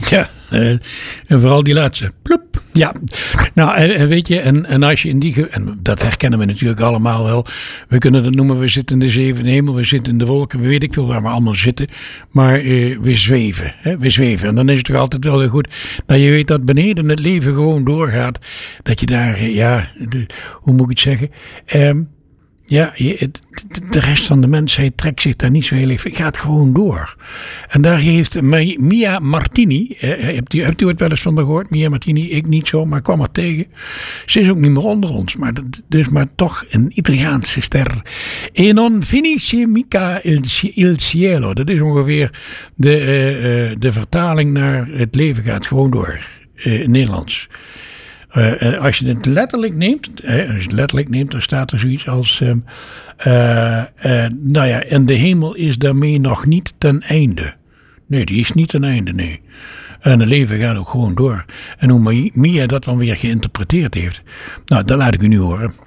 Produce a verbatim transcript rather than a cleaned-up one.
Ja, uh, en vooral die laatste. Ploep. Ja, nou en weet je, en, en als je in die, en dat herkennen we natuurlijk allemaal wel. We kunnen dat noemen, we zitten in de zevende hemel, we zitten in de wolken, we weet ik veel waar we allemaal zitten. Maar uh, we zweven, hè, we zweven. En dan is het toch altijd wel heel goed dat je weet dat beneden het leven gewoon doorgaat. Dat je daar, ja, de, hoe moet ik het zeggen? Um, Ja, je, de rest van de mensheid trekt zich daar niet zo heel even. Gaat gewoon door. En daar heeft Mia Martini, hebt u, hebt u het wel eens van haar gehoord? Mia Martini, ik niet zo, maar ik kwam er tegen. Ze is ook niet meer onder ons, maar dus maar toch een Italiaanse ster. E non finisce mica il, il cielo. Dat is ongeveer de, uh, de vertaling naar het leven gaat gewoon door. Uh, in Nederlands. Uh, als je het letterlijk neemt, uh, als je het letterlijk neemt, dan staat er zoiets als, uh, uh, uh, nou ja, en de hemel is daarmee nog niet ten einde. Nee, die is niet ten einde, nee. En het leven gaat ook gewoon door. En hoe Mia dat dan weer geïnterpreteerd heeft, nou, dat laat ik u nu horen.